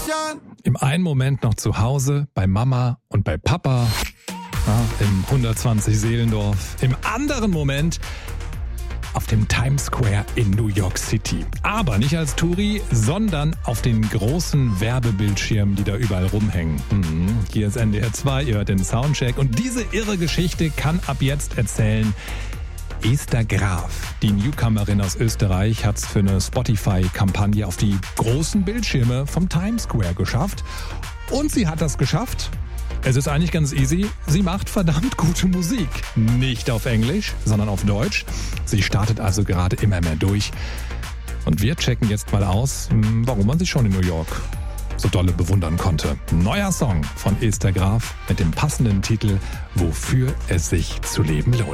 Im einen Moment noch zu Hause, bei Mama und bei Papa, im 120 Seelendorf. Im anderen Moment auf dem Times Square in New York City. Aber nicht als Touri, sondern auf den großen Werbebildschirmen, die da überall rumhängen. Hier ist NDR 2, ihr hört den Soundcheck. Und diese irre Geschichte kann ab jetzt erzählen Esther Graf. Die Newcomerin aus Österreich hat es für eine Spotify-Kampagne auf die großen Bildschirme vom Times Square geschafft. Und sie hat das geschafft. Es ist eigentlich ganz easy. Sie macht verdammt gute Musik. Nicht auf Englisch, sondern auf Deutsch. Sie startet also gerade immer mehr durch. Und wir checken jetzt mal aus, warum man sie schon in New York so dolle bewundern konnte. Neuer Song von Esther Graf mit dem passenden Titel Wofür es sich zu leben lohnt.